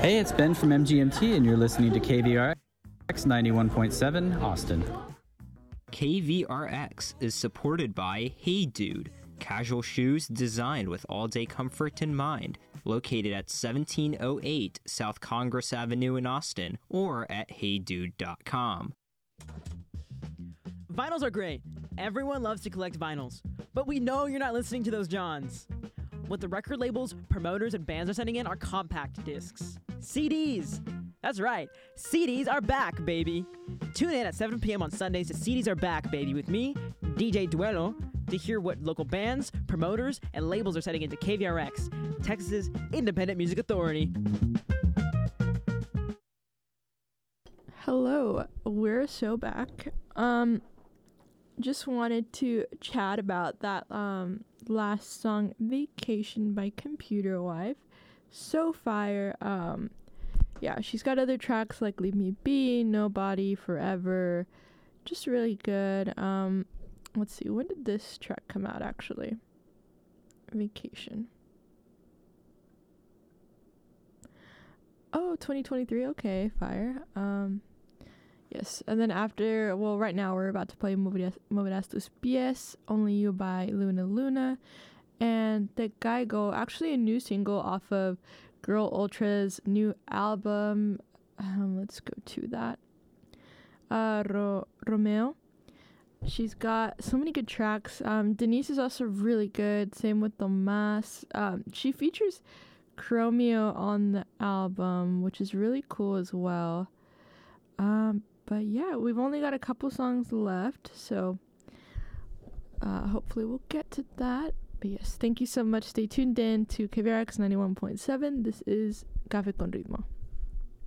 Hey, it's Ben from MGMT, and you're listening to KVRX 91.7 Austin. KVRX is supported by Hey Dude, casual shoes designed with all-day comfort in mind, located at 1708 South Congress Avenue in Austin, or at heydude.com. Vinyls are great. Everyone loves to collect vinyls. But we know you're not listening to those Johns. What the record labels, promoters, and bands are sending in are compact discs. CDs! That's right, CDs are back, baby! Tune in at 7 p.m. on Sundays to CDs Are Back, baby, with me, DJ Duelo, to hear what local bands, promoters, and labels are setting into KVRX, Texas's independent music authority. Hello, we're so back. Just wanted to chat about that last song, Vacation by Computer Wife. So fire. Yeah, she's got other tracks like Leave Me Be, Nobody, Forever. Just really good. Let's see, when did this track come out actually? Vacation. Oh, 2023. Okay, fire. Yes, and then after, well, right now we're about to play Moverás tus pies, Only You by Luna Luna, and Te Caigo, actually a new single off of Girl Ultra's new album. Let's go to that. Romeo. She's got so many good tracks. Denise is also really good. Same with Tomas. She features Chromeo on the album, which is really cool as well. But yeah, we've only got a couple songs left, so hopefully we'll get to that. But yes, thank you so much. Stay tuned in to KVRX 91.7. This is Café con Ritmo.